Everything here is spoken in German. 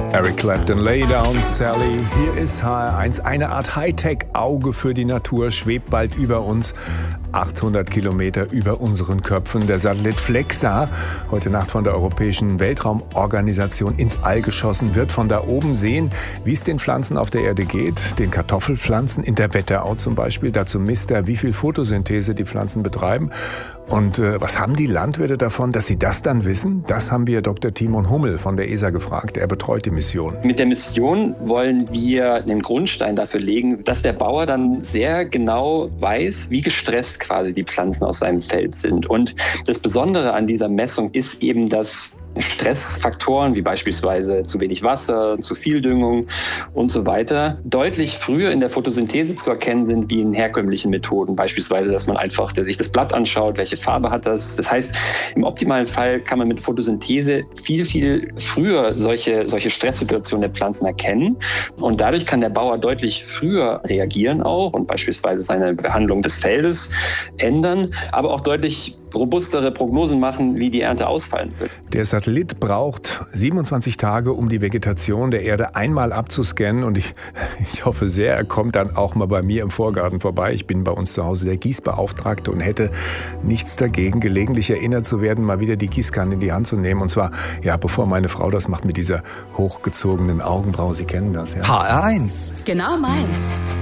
Eric Clapton, Lay Down Sally. Hier ist HR1. Eine Art Hightech-Auge für die Natur schwebt bald über uns. 800 Kilometer über unseren Köpfen. Der Satellit FLEXA, heute Nacht von der Europäischen Weltraumorganisation ins All geschossen, wird von da oben sehen, wie es den Pflanzen auf der Erde geht. Den Kartoffelpflanzen in der Wetterau zum Beispiel. Dazu misst er, wie viel Photosynthese die Pflanzen betreiben. Und was haben die Landwirte davon, dass sie das dann wissen? Das haben wir Dr. Timon Hummel von der ESA gefragt. Er betreut die Mission. Mit der Mission wollen wir den Grundstein dafür legen, dass der Bauer dann sehr genau weiß, wie gestresst quasi die Pflanzen aus seinem Feld sind. Und das Besondere an dieser Messung ist eben, dass Stressfaktoren wie beispielsweise zu wenig Wasser, zu viel Düngung und so weiter deutlich früher in der Photosynthese zu erkennen sind wie in herkömmlichen Methoden. Beispielsweise, dass man einfach sich das Blatt anschaut, welche Farbe hat das. Das heißt, im optimalen Fall kann man mit Photosynthese viel, viel früher solche Stresssituationen der Pflanzen erkennen. Und dadurch kann der Bauer deutlich früher reagieren auch und beispielsweise seine Behandlung des Feldes ändern, aber auch deutlich robustere Prognosen machen, wie die Ernte ausfallen wird. Der Satellit braucht 27 Tage, um die Vegetation der Erde einmal abzuscannen. Und ich hoffe sehr, er kommt dann auch mal bei mir im Vorgarten vorbei. Ich bin bei uns zu Hause der Gießbeauftragte und hätte nichts dagegen, gelegentlich erinnert zu werden, mal wieder die Gießkanne in die Hand zu nehmen. Und zwar, ja, bevor meine Frau das macht mit dieser hochgezogenen Augenbraue. Sie kennen das, ja? HR1. Genau meins.